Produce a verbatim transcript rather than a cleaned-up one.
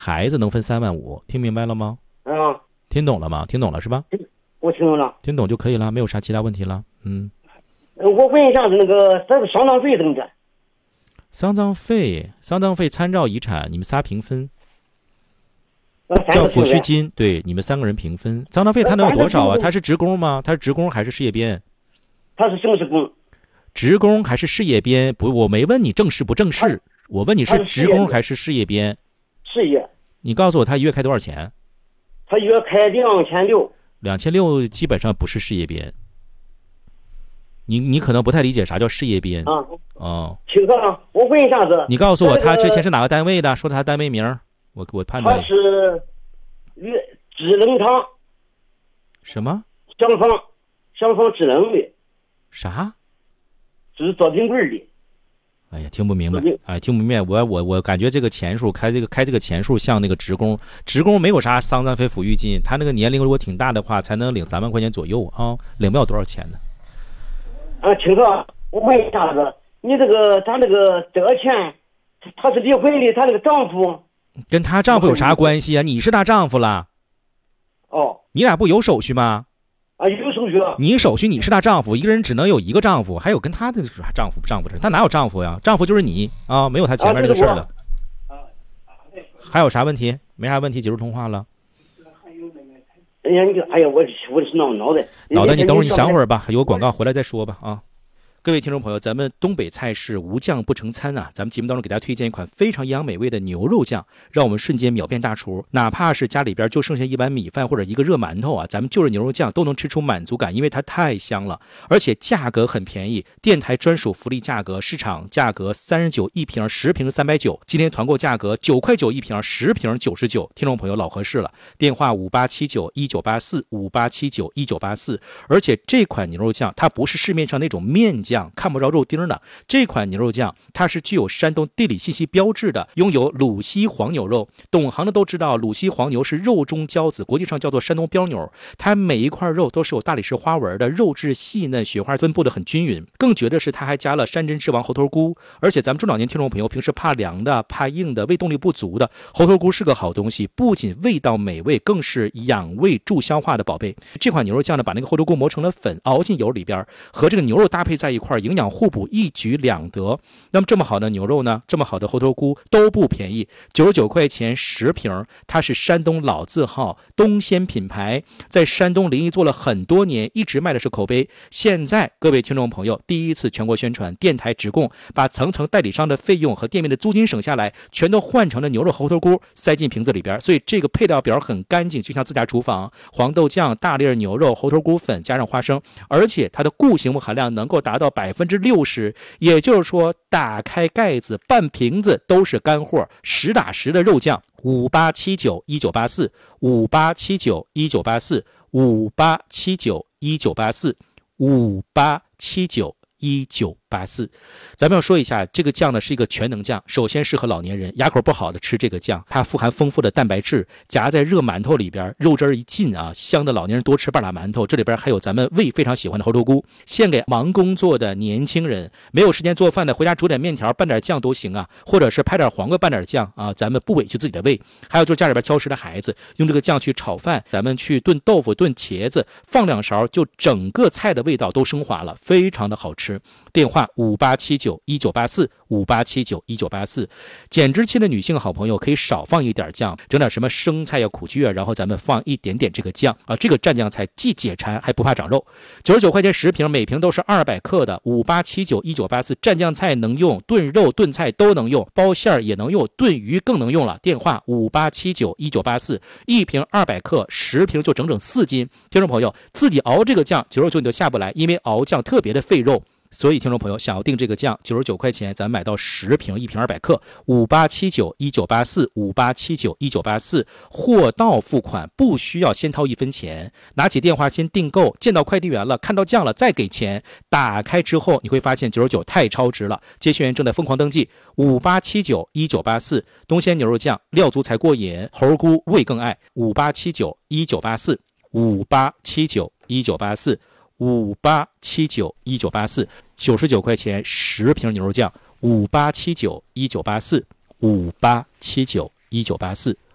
孩子能分三万五，听明白了吗？ 啊， 听懂了吗？听懂了是吧？ 我听懂了。 听懂就可以了，没有啥其他问题了。嗯。 呃我问一下那个这个丧葬费怎么着？ 丧葬费，丧葬费参照遗产，你们仨平分。 呃三叫个平分。 抚恤金，对，你们三个人平分。丧葬费他能有多少啊？他是职工吗？他是职工还是事业编？ 他是正式工。 职工还是事业编？不，我没问你正式不正式，我问你是职工还是事业编？ 事业。 你告诉我他一月开多少钱？ 他月开两千六。 两千六基本上不是事业编。你你可能不太理解啥叫事业编啊。 哦。 听课了，我问一下子。 你告诉我他之前是哪？ 哪个单位的？说他单位名，我我判他断。 是粤支棱堂。 什么？ 厢房，厢房支棱的。 啥？ 是做冰棍的。 哎呀，听不明白，哎，听不明白。我我我感觉这个钱数开这个开这个钱数像那个职工，职工没有啥丧葬费抚恤金，他那个年龄如果挺大的话，才能领三万块钱左右啊，领不了多少钱呢。 啊，听课，我问一下子，你这个他这个这个钱，他是离婚的，他那个丈夫跟她丈夫有啥关系啊？你是她丈夫了。 哦。 你俩不有手续吗？ 啊，有手续。 你手续，你是她丈夫，一个人只能有一个丈夫，还有跟她的丈夫不丈夫的，她哪有丈夫呀？丈夫就是你啊，没有她前面这个事儿了。还有啥问题？没啥问题，结束通话了。 哎呀，你哎呀，我我是脑脑袋脑袋，你等会儿，你想会儿吧，有个广告回来再说吧啊。各位听众朋友，咱们东北菜式无酱不成餐啊！咱们节目当中给大家推荐一款非常营养美味的牛肉酱，让我们瞬间秒变大厨。哪怕是家里边就剩下一碗米饭或者一个热馒头啊，咱们就着牛肉酱都能吃出满足感，因为它太香了，而且价格很便宜，电台专属福利价格，市场价格三十九一瓶，十瓶三百九，今天团购价格九块九一瓶，十瓶九十九。听众朋友老合适了，电话五八七九一九八四五八七九一九八四。而且这款牛肉酱它不是市面上那种面酱。看不着肉丁的这款牛肉酱，它是具有山东地理信息标志的，拥有鲁西黄牛肉。懂行的都知道，鲁西黄牛是肉中骄子，国际上叫做山东标牛。它每一块肉都是有大理石花纹的，肉质细嫩，雪花分布的很均匀。更绝的是，它还加了山珍之王猴头菇。而且咱们中老年听众朋友平时怕凉的、怕硬的、胃动力不足的，猴头菇是个好东西，不仅味道美味，更是养胃助消化的宝贝。这款牛肉酱呢，把那个猴头菇磨成了粉，熬进油里边，和这个牛肉搭配在一块，营养互补，一举两得。那么这么好的牛肉呢，这么好的猴头菇都不便宜，九十九块钱十瓶。它是山东老字号东鲜品牌，在山东临沂做了很多年，一直卖的是口碑。现在各位听众朋友第一次全国宣传，电台直供，把层层代理商的费用和店面的租金省下来，全都换成了牛肉猴头菇塞进瓶子里边。所以这个配料表很干净，就像自家厨房。黄豆酱、大粒牛肉、猴头菇粉加上花生，而且它的固形物含量能够达到百分之六十，也就是说打开盖子半瓶子都是干货，实打实的肉酱。五八七九一九八四五八七九一九八四五八七九一九八四五八七九一九八四。咱们要说一下，这个酱呢是一个全能酱，首先适合老年人，牙口不好的吃这个酱，它富含丰富的蛋白质，夹在热馒头里边，肉汁一进啊，香的老年人多吃半拉馒头。这里边还有咱们胃非常喜欢的猴头菇，献给忙工作的年轻人，没有时间做饭的，回家煮点面条拌点酱都行啊，或者是拍点黄瓜拌点酱啊，咱们不委屈自己的胃。还有就是家里边挑食的孩子，用这个酱去炒饭，咱们去炖豆腐、炖茄子，放两勺，就整个菜的味道都升华了，非常的好吃。电话五八七九一九八四五八七九一九八四。减脂期的女性好朋友可以少放一点酱，整点什么生菜呀、苦苣啊，然后咱们放一点点这个酱啊，这个蘸酱菜既解馋还不怕长肉。九十九块钱十瓶，每瓶都是二百克的。五八七九一九八四，蘸酱菜能用，炖肉炖菜都能用，包馅也能用，炖鱼更能用了。电话五八七九一九八四，一瓶二百克，十瓶就整整四斤。听众朋友自己熬这个酱九十九你就下不来，因为熬酱特别的费肉。所以听众朋友想要订这个酱九十九块钱，咱买到十瓶，一瓶二百克。五八七九一九八四五八七九一九八四，货到付款，不需要先掏一分钱，拿起电话先订购，见到快递员了，看到酱了再给钱。打开之后你会发现九十九太超值了，接线员正在疯狂登记。五八七九一九八四，东鲜牛肉酱，料足才过瘾，猴菇味更爱。五八七九一九八四五八七九一九八四五八七九一九八四，九十九块钱十瓶牛肉酱。五八七九一九八四五八七九一九八四。